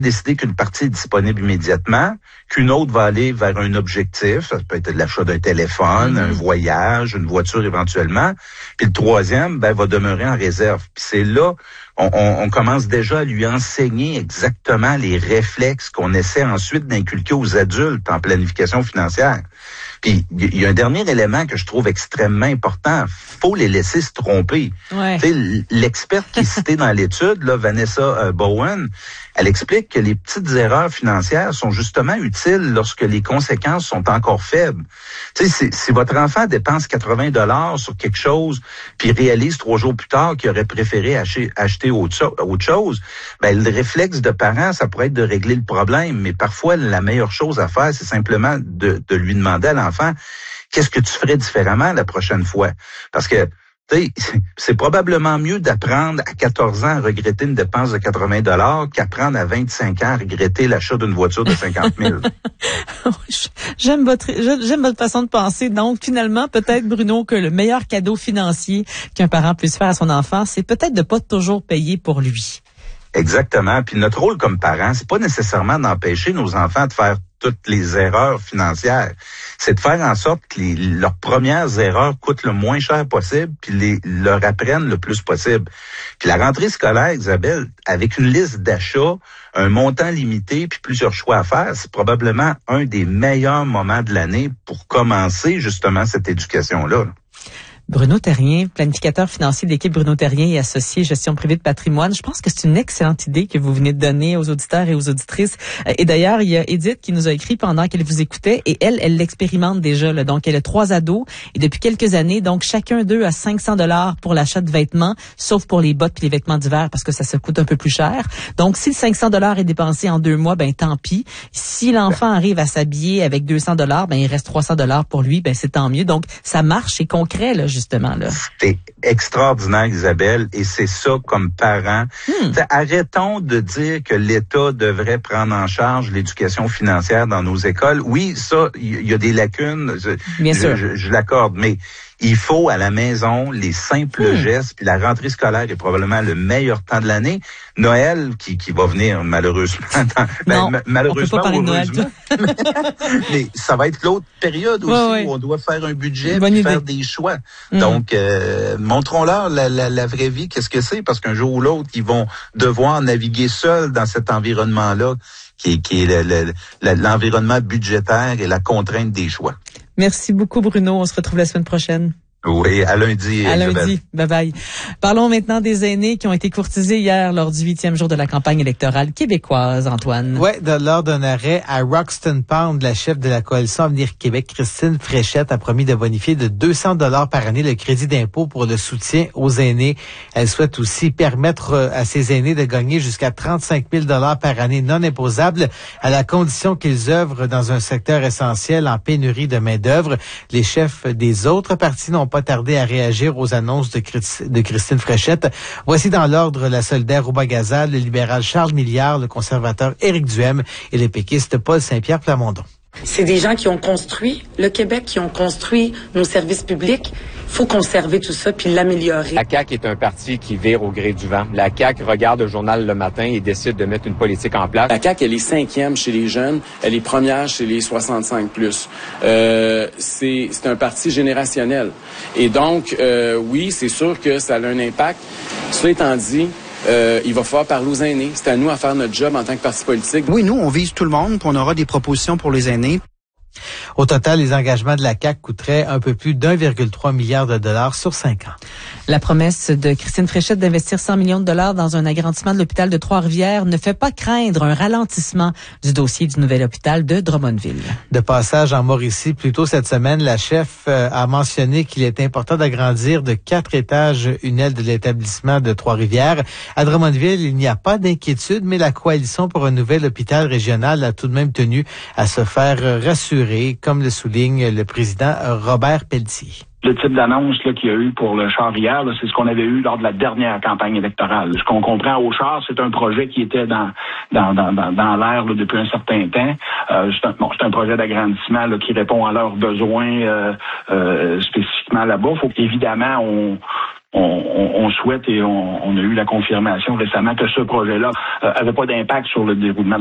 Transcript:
décider qu'une partie est disponible immédiatement, qu'une autre va aller vers un objectif, ça peut être l'achat d'un téléphone, un voyage, une voiture éventuellement, puis le troisième, va demeurer en réserve. Puis c'est là, on commence déjà à lui enseigner exactement les réflexes qu'on essaie ensuite d'inculquer aux adultes en planification financière. Puis, il y a un dernier élément que je trouve extrêmement important. Faut les laisser se tromper. Ouais. Tu sais, l'experte qui est citée dans l'étude, là, Vanessa Bowen, elle explique que les petites erreurs financières sont justement utiles lorsque les conséquences sont encore faibles. Tu sais, si votre enfant dépense 80 $ sur quelque chose, puis réalise 3 jours plus tard qu'il aurait préféré acheter autre chose, le réflexe de parent, ça pourrait être de régler le problème. Mais parfois, la meilleure chose à faire, c'est simplement de lui demander à l'enfant, qu'est-ce que tu ferais différemment la prochaine fois? Parce que c'est probablement mieux d'apprendre à 14 ans à regretter une dépense de 80 $ qu'apprendre à 25 ans à regretter l'achat d'une voiture de 50 000. J'aime votre façon de penser. Donc, finalement, peut-être, Bruno, que le meilleur cadeau financier qu'un parent puisse faire à son enfant, c'est peut-être de pas toujours payer pour lui. Exactement. Puis notre rôle comme parent, c'est pas nécessairement d'empêcher nos enfants de faire toutes les erreurs financières. C'est de faire en sorte que leurs premières erreurs coûtent le moins cher possible, puis leur apprennent le plus possible. Puis la rentrée scolaire, Isabelle, avec une liste d'achats, un montant limité, puis plusieurs choix à faire, c'est probablement un des meilleurs moments de l'année pour commencer justement cette éducation-là. Bruno Terrien, planificateur financier de l'équipe Bruno Terrien et associé gestion privée de patrimoine. Je pense que c'est une excellente idée que vous venez de donner aux auditeurs et aux auditrices. Et d'ailleurs, il y a Edith qui nous a écrit pendant qu'elle vous écoutait et elle l'expérimente déjà. Là. Donc, elle a 3 ados et depuis quelques années, donc chacun d'eux a 500 $ pour l'achat de vêtements, sauf pour les bottes et les vêtements d'hiver parce que ça se coûte un peu plus cher. Donc, si le 500 $ est dépensé en 2 mois, tant pis. Si l'enfant arrive à s'habiller avec 200 $, il reste 300 $ pour lui, c'est tant mieux. Donc, ça marche, c'est concret, là, justement. C'est extraordinaire, Isabelle, et c'est ça comme parents. Arrêtons de dire que l'État devrait prendre en charge l'éducation financière dans nos écoles. Oui, ça, il y a des lacunes, Bien sûr. Je l'accorde, mais il faut à la maison les simples gestes, puis la rentrée scolaire est probablement le meilleur temps de l'année. Noël, qui va venir malheureusement, malheureusement on peut pas parler ou heureusement, de Noël, mais ça va être l'autre période aussi où on doit faire un budget et faire des choix. Donc, montrons-leur la vraie vie, qu'est-ce que c'est, parce qu'un jour ou l'autre, ils vont devoir naviguer seuls dans cet environnement-là, qui est l'environnement budgétaire et la contrainte des choix. Merci beaucoup, Bruno. On se retrouve la semaine prochaine. Oui, à lundi. À lundi. Bye-bye. Parlons maintenant des aînés qui ont été courtisés hier lors du 8e jour de la campagne électorale québécoise, Antoine. Oui, lors d'un arrêt à Roxton Pound, la chef de la coalition Avenir Québec, Christine Fréchette, a promis de bonifier de 200 $ par année le crédit d'impôt pour le soutien aux aînés. Elle souhaite aussi permettre à ces aînés de gagner jusqu'à 35 000 $ par année non imposables, à la condition qu'ils œuvrent dans un secteur essentiel en pénurie de main-d'œuvre. Les chefs des autres partis n'ont pas tardé à réagir aux annonces de Christine Fréchette. Voici dans l'ordre la solidaire Rouba Gazal, le libéral Charles Milliard, le conservateur Éric Duhem et le péquiste Paul Saint-Pierre Plamondon. C'est des gens qui ont construit le Québec, qui ont construit nos services publics. Il faut conserver tout ça puis l'améliorer. La CAQ est un parti qui vire au gré du vent. La CAQ regarde le journal le matin et décide de mettre une politique en place. La CAQ, elle est 5e chez les jeunes, elle est première chez les 65+. C'est un parti générationnel. Et donc, oui, c'est sûr que ça a un impact. Cela étant dit, il va falloir parler aux aînés. C'est à nous à faire notre job en tant que parti politique. Oui, nous, on vise tout le monde, puis on aura des propositions pour les aînés. Au total, les engagements de la CAQ coûteraient un peu plus d'1,3 milliard de dollars sur 5 ans. La promesse de Christine Fréchette d'investir 100 millions de dollars dans un agrandissement de l'hôpital de Trois-Rivières ne fait pas craindre un ralentissement du dossier du nouvel hôpital de Drummondville. De passage en Mauricie, plus tôt cette semaine, la chef a mentionné qu'il est important d'agrandir de 4 étages une aile de l'établissement de Trois-Rivières. À Drummondville, il n'y a pas d'inquiétude, mais la coalition pour un nouvel hôpital régional a tout de même tenu à se faire rassurer, comme le souligne le président Robert Pelletier. Le type d'annonce qu'il y a eu pour le char hier, c'est ce qu'on avait eu lors de la dernière campagne électorale. Ce qu'on comprend au char, c'est un projet qui était dans l'air depuis un certain temps. C'est un projet d'agrandissement qui répond à leurs besoins spécifiquement là-bas. Faut qu'évidemment On souhaite et on a eu la confirmation récemment que ce projet-là avait pas d'impact sur le déroulement